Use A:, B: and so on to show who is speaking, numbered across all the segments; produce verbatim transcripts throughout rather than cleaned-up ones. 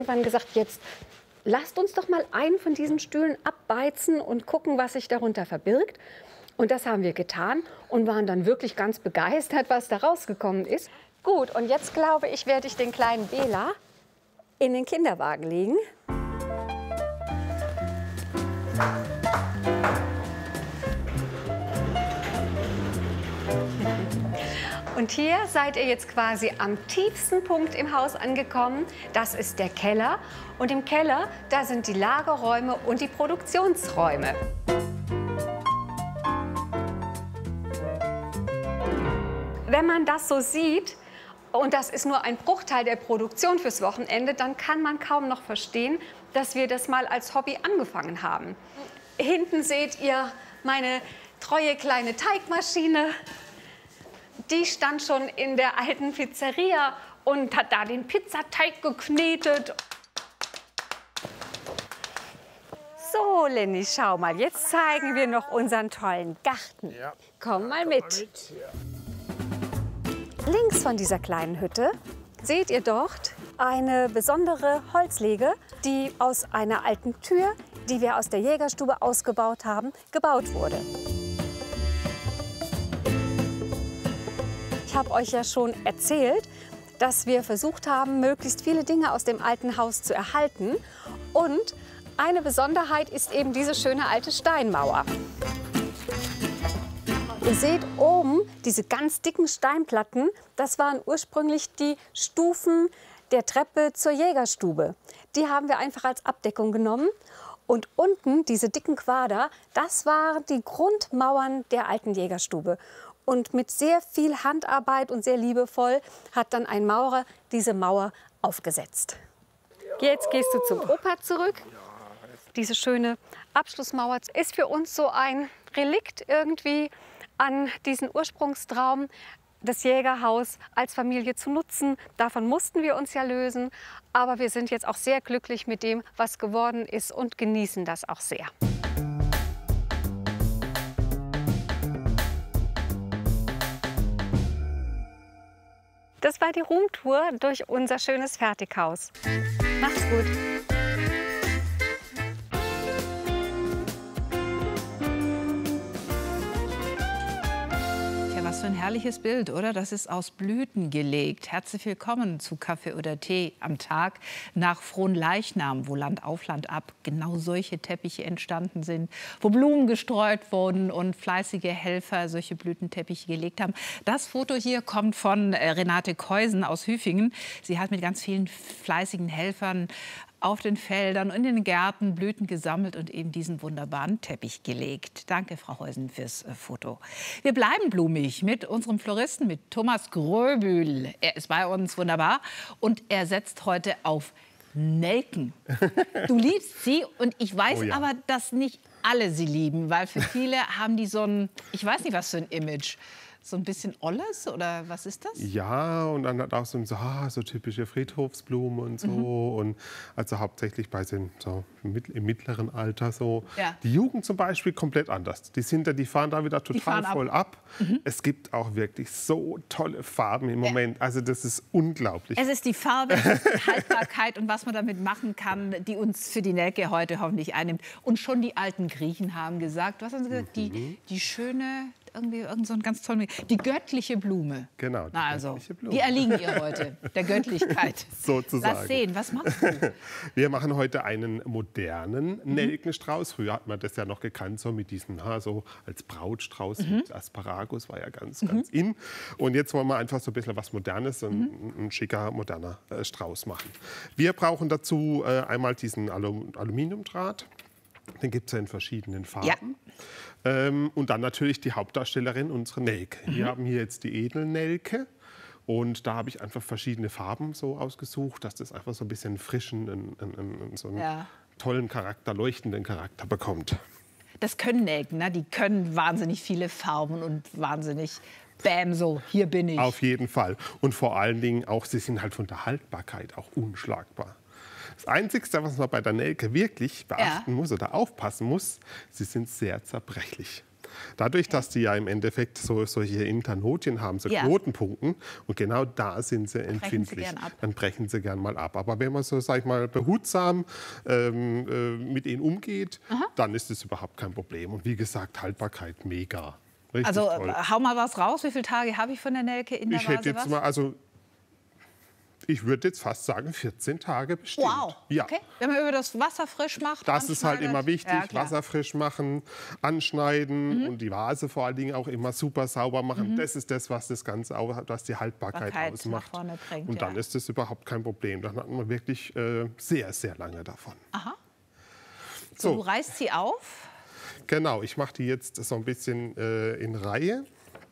A: Irgendwann gesagt, jetzt lasst uns doch mal einen von diesen Stühlen abbeizen und gucken, was sich darunter verbirgt. Und das haben wir getan und waren dann wirklich ganz begeistert, was da rausgekommen ist. Gut, und jetzt glaube ich, werde ich den kleinen Bela in den Kinderwagen legen. Und hier seid ihr jetzt quasi am tiefsten Punkt im Haus angekommen. Das ist der Keller. Und im Keller, da sind die Lagerräume und die Produktionsräume. Wenn man das so sieht, und das ist nur ein Bruchteil der Produktion fürs Wochenende, dann kann man kaum noch verstehen, dass wir das mal als Hobby angefangen haben. Hinten seht ihr meine treue kleine Teigmaschine. Die stand schon in der alten Pizzeria und hat da den Pizzateig geknetet. So, Lenny, schau mal, jetzt zeigen wir noch unseren tollen Garten.
B: Ja.
A: Komm mal mit.
B: Mal mit. Ja.
A: Links von dieser kleinen Hütte seht ihr dort eine besondere Holzlege, die aus einer alten Tür, die wir aus der Jägerstube ausgebaut haben, gebaut wurde. Ich habe euch ja schon erzählt, dass wir versucht haben, möglichst viele Dinge aus dem alten Haus zu erhalten. Und eine Besonderheit ist eben diese schöne alte Steinmauer. Ihr seht oben diese ganz dicken Steinplatten, das waren ursprünglich die Stufen der Treppe zur Jägerstube. Die haben wir einfach als Abdeckung genommen. Und unten, diese dicken Quader, das waren die Grundmauern der alten Jägerstube. Und mit sehr viel Handarbeit und sehr liebevoll hat dann ein Maurer diese Mauer aufgesetzt. Jetzt gehst du zum Opa zurück. Diese schöne Abschlussmauer ist für uns so ein Relikt irgendwie an diesen Ursprungstraum, das Jägerhaus als Familie zu nutzen. Davon mussten wir uns ja lösen. Aber wir sind jetzt auch sehr glücklich mit dem, was geworden ist und genießen das auch sehr. Das war die Roomtour durch unser schönes Fertighaus. Macht's gut!
C: Was für ein herrliches Bild, oder? Das ist aus Blüten gelegt. Herzlich willkommen zu Kaffee oder Tee am Tag nach Fronleichnam, wo Land auf Land ab genau solche Teppiche entstanden sind, wo Blumen gestreut wurden und fleißige Helfer solche Blütenteppiche gelegt haben. Das Foto hier kommt von Renate Keusen aus Hüfingen. Sie hat mit ganz vielen fleißigen Helfern auf den Feldern und in den Gärten Blüten gesammelt und eben diesen wunderbaren Teppich gelegt. Danke, Frau Heusen, fürs äh, Foto. Wir bleiben blumig mit unserem Floristen, mit Thomas Gröbühl. Er ist bei uns, wunderbar. Und er setzt heute auf Nelken. Du liebst sie und ich weiß
B: Oh ja.
C: aber, dass nicht alle sie lieben, weil für viele haben die so ein, ich weiß nicht, was für ein Image. So ein bisschen Olles oder was ist das?
B: Ja, und dann hat auch so, so, ah, so typische Friedhofsblumen und so. Mhm. Und also hauptsächlich bei den so im mittleren Alter so.
C: Ja.
B: Die Jugend zum Beispiel komplett anders. Die, sind da, die fahren da wieder total voll ab. ab. Mhm. Es gibt auch wirklich so tolle Farben im Moment. Ja. Also das ist unglaublich.
C: Es ist die Farbe, die Haltbarkeit und was man damit machen kann, die uns für die Nelke heute hoffentlich einnimmt. Und schon die alten Griechen haben gesagt, was haben sie gesagt? Mhm. Die, die schöne... Irgendwie irgend so ein ganz toller, die göttliche Blume.
B: Genau, die
C: Na also,
B: göttliche Blume.
C: Wie erliegen ihr heute der Göttlichkeit?
B: Sozusagen.
C: Lass sehen, was machst du?
B: Wir machen heute einen modernen mhm. Nelkenstrauß. Früher hat man das ja noch gekannt, so mit diesem, ha, so als Brautstrauß mhm. mit Asparagus, war ja ganz, ganz mhm. in. Und jetzt wollen wir einfach so ein bisschen was Modernes, ein, mhm. ein schicker, moderner äh, Strauß machen. Wir brauchen dazu äh, einmal diesen Alum Aluminiumdraht. Den gibt es ja in verschiedenen Farben. Ja. Ähm, und dann natürlich die Hauptdarstellerin, unsere Nelke. Mhm. Wir haben hier jetzt die Edelnelke. Und da habe ich einfach verschiedene Farben so ausgesucht, dass das einfach so ein bisschen frischen, einen, einen, so einen ja. tollen Charakter, leuchtenden Charakter bekommt.
C: Das können Nelken, ne? Die können wahnsinnig viele Farben und wahnsinnig... Bäm, so, hier bin ich.
B: Auf jeden Fall. Und vor allen Dingen auch, sie sind halt von der Haltbarkeit auch unschlagbar. Das Einzige, was man bei der Nelke wirklich beachten ja. muss oder aufpassen muss, sie sind sehr zerbrechlich. Dadurch, dass die ja im Endeffekt so, solche Internodien haben, so
C: Ja.
B: Knotenpunkten, und genau da sind sie empfindlich,
C: gern ab.
B: dann brechen sie gern mal ab. Aber wenn man so, sag ich mal, behutsam ähm, äh, mit ihnen umgeht, dann ist es überhaupt kein Problem. Und wie gesagt, Haltbarkeit mega. Richtig
C: Also
B: toll.
C: äh, hau mal was raus. Wie viele Tage habe ich von der Nelke in der
B: Ich
C: Vase?
B: hätte jetzt
C: was?
B: mal, also ich würde jetzt fast sagen, vierzehn Tage bestimmt.
C: Wow,
B: Ja.
C: okay. Wenn man über das Wasser frisch macht,
B: Das ist halt immer
C: anschneidet.
B: wichtig,
C: Ja, klar.
B: Wasser frisch machen, anschneiden und die Vase vor allen Dingen auch immer super sauber machen. Das ist das, was das Ganze auch, was die Haltbarkeit
C: Haltbarkeit
B: ausmacht.
C: nach vorne bringt,
B: und dann
C: ja.
B: ist das überhaupt kein Problem. Dann hat man wirklich äh, sehr, sehr lange davon.
C: Aha. So,
B: So.
C: du reißt sie auf.
B: Genau, ich mache die jetzt so ein bisschen äh, in Reihe.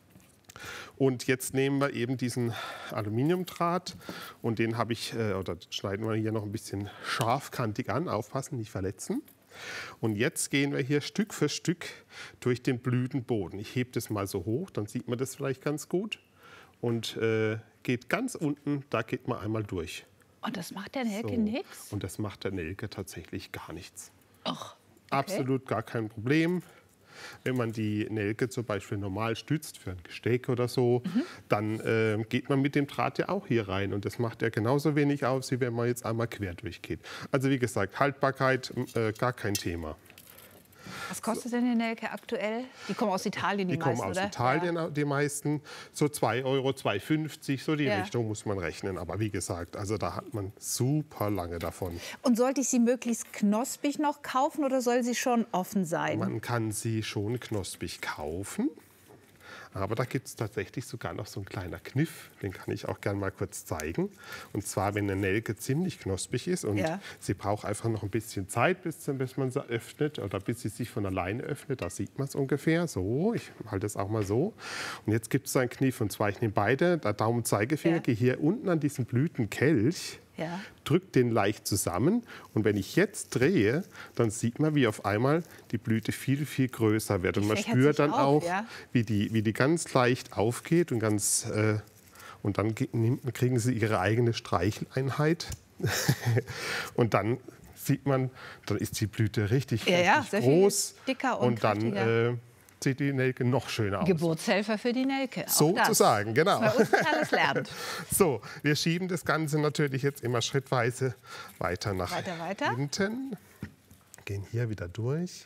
B: Und jetzt nehmen wir eben diesen Aluminiumdraht und den habe ich, äh, oder schneiden wir hier noch ein bisschen scharfkantig an, aufpassen, nicht verletzen. Und jetzt gehen wir hier Stück für Stück durch den Blütenboden. Ich hebe das mal so hoch, dann sieht man das vielleicht ganz gut. Und äh, geht ganz unten, da geht man einmal durch.
C: Und das macht der Nelke
B: So.
C: nichts?
B: Und das macht der Nelke tatsächlich gar nichts.
C: Ach,
B: Absolut gar kein Problem. Wenn man die Nelke zum Beispiel normal stützt für ein Gesteck oder so,
C: Mhm.
B: dann äh, geht man mit dem Draht ja auch hier rein. Und das macht ja genauso wenig aus, wie wenn man jetzt einmal quer durchgeht. Also wie gesagt, Haltbarkeit äh, gar kein Thema.
C: was kostet denn die Nelke aktuell? Die kommen aus Italien, die,
B: Die kommen
C: meisten,
B: aus
C: oder?
B: Italien,
C: Ja.
B: die meisten. So zwei Euro, zwei fünfzig, so die
C: Ja.
B: Richtung muss man rechnen. Aber wie gesagt, also da hat man super lange davon.
C: Und sollte ich sie möglichst knospig noch kaufen oder soll sie schon offen sein?
B: Man kann sie schon knospig kaufen. Aber da gibt es tatsächlich sogar noch so ein kleiner Kniff, den kann ich auch gerne mal kurz zeigen. Und zwar, wenn eine Nelke ziemlich knospig ist und
C: Ja.
B: sie braucht einfach noch ein bisschen Zeit, bis, bis man sie öffnet oder bis sie sich von alleine öffnet, da sieht man es ungefähr. So, ich halte es auch mal so. Und jetzt gibt es so einen Kniff, und zwar, ich nehme beide, der Daumen und Zeigefinger,
C: Ja.
B: gehe hier unten an diesen Blütenkelch,
C: Ja.
B: drückt den leicht zusammen, und wenn ich jetzt drehe, dann sieht man, wie auf einmal die Blüte viel, viel größer wird.
C: Die
B: Und man
C: fächert
B: spürt
C: sich
B: dann
C: auf,
B: auch,
C: ja.
B: wie, die, wie die ganz leicht aufgeht und ganz äh, und dann ge- nimmt- kriegen sie ihre eigene Streicheleinheit. Und dann sieht man, dann ist die Blüte richtig,
C: Ja, ja,
B: richtig
C: sehr viel
B: groß.
C: dicker und
B: und dann
C: kräftiger.
B: äh, sieht die Nelke noch schöner aus.
C: Geburtshelfer für die Nelke. Auch
B: Sozusagen,
C: das.
B: genau.
C: Bei uns nicht alles lernt.
B: So, wir schieben das Ganze natürlich jetzt immer schrittweise weiter nach
C: Weiter, weiter.
B: hinten. Gehen hier wieder durch.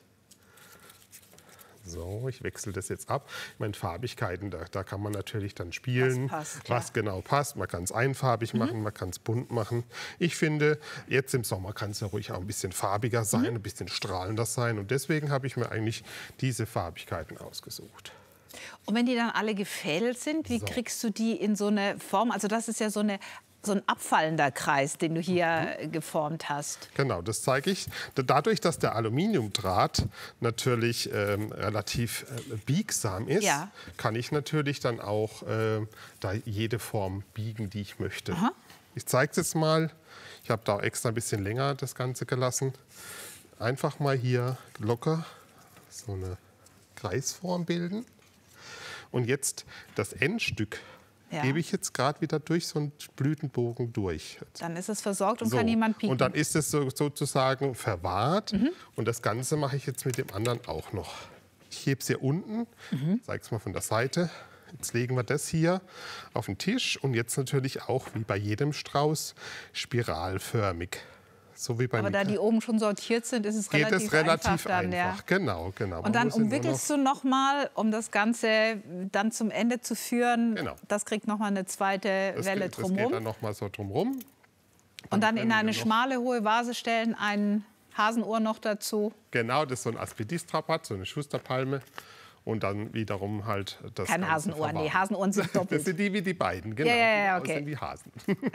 B: So, ich wechsle das jetzt ab. Ich meine, Farbigkeiten, da, da kann man natürlich dann spielen,
C: Was passt, ja.
B: was genau passt. Man kann es einfarbig machen, man kann es bunt machen. Ich finde, jetzt im Sommer kann es ja ruhig auch ein bisschen farbiger sein, ein bisschen strahlender sein. Und deswegen habe ich mir eigentlich diese Farbigkeiten ausgesucht.
C: Und wenn die dann alle gefädelt sind, wie
B: So.
C: kriegst du die in so eine Form? Also das ist ja so, eine, so ein abfallender Kreis, den du hier
B: Mhm.
C: geformt hast.
B: Genau, das zeige ich. Da- Dadurch, dass der Aluminiumdraht natürlich ähm, relativ äh, biegsam ist,
C: Ja.
B: kann ich natürlich dann auch äh, da jede Form biegen, die ich möchte.
C: Aha.
B: Ich zeige es jetzt mal. Ich habe da auch extra ein bisschen länger das Ganze gelassen. Einfach mal hier locker so eine Kreisform bilden. Und jetzt das Endstück
C: Ja.
B: gebe ich jetzt gerade wieder durch so einen Blütenbogen durch.
C: Dann ist es versorgt und
B: So,
C: kann niemand pieken.
B: und dann ist es so, sozusagen verwahrt.
C: Mhm.
B: Und das Ganze mache ich jetzt mit dem anderen auch noch. Ich hebe es hier unten,
C: Mhm.
B: zeige es mal von der Seite. Jetzt legen wir das hier auf den Tisch und jetzt natürlich auch, wie bei jedem Strauß, spiralförmig. So wie beim
C: Aber da die oben schon sortiert sind, ist es
B: geht
C: relativ,
B: es relativ
C: einfach dann. Ja.
B: einfach. Genau, genau. Man
C: Und dann
B: muss ihn nur
C: umwickelst
B: noch-
C: du noch mal, um das Ganze dann zum Ende zu führen.
B: Genau.
C: Das kriegt noch mal eine zweite
B: das
C: Welle
B: geht, das geht
C: drumherum.
B: dann noch mal so drumherum.
C: Und dann in
B: können wir
C: eine
B: noch-
C: schmale, hohe Vase stellen, ein Hasenohr noch dazu.
B: Genau, das ist so ein Aspidistra-Pat, so eine Schusterpalme. Und dann wiederum halt das
C: Kein
B: Ganze
C: Hasenohr, nee,
B: verwahren.
C: Hasenohren sind
B: Das
C: doppelt.
B: sind die wie die beiden, genau.
C: Ja, ja, ja,
B: Genau,
C: okay.
B: Das sind die Hasen.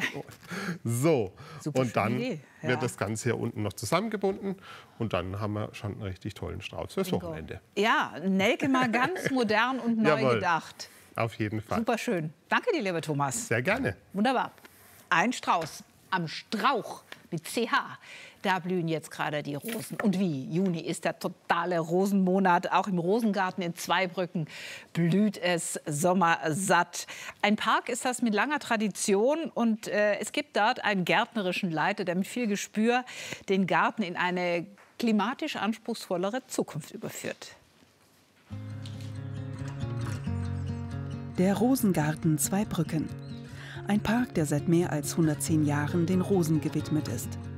B: So,
C: Super
B: und dann
C: schöne Idee, ja.
B: wird das Ganze hier unten noch zusammengebunden. Und dann haben wir schon einen richtig tollen Strauß fürs Wochenende.
C: Ja, Nelke mal ganz modern und neu
B: Jawohl.
C: gedacht.
B: Auf jeden Fall.
C: Super schön. Danke dir, lieber Thomas.
B: Sehr gerne.
C: Wunderbar. Ein Strauß am Strauch mit C H. Da blühen jetzt gerade die Rosen. Und wie? Juni ist der totale Rosenmonat. Auch im Rosengarten in Zweibrücken blüht es sommersatt. Ein Park ist das mit langer Tradition. Und äh, es gibt dort einen gärtnerischen Leiter, der mit viel Gespür den Garten in eine klimatisch anspruchsvollere Zukunft überführt.
D: Der Rosengarten Zweibrücken. Ein Park, der seit mehr als hundertzehn Jahren den Rosen gewidmet ist.